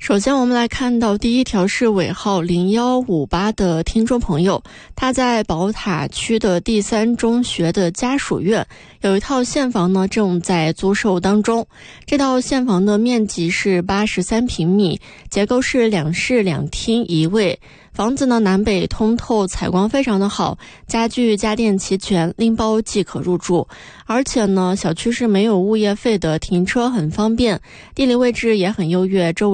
首先我们来看到第一条是尾号0158的听众朋友，他在宝塔区的第3中学的家属院有一套现房呢，正在租售当中。这套现房的面积是83平米，结构是2室2厅1卫。房子呢南北通透，采光非常的好，家具家电齐全，拎包即可入住。而且呢小区是没有物业费的，停车很方便，地理位置也很优越，周围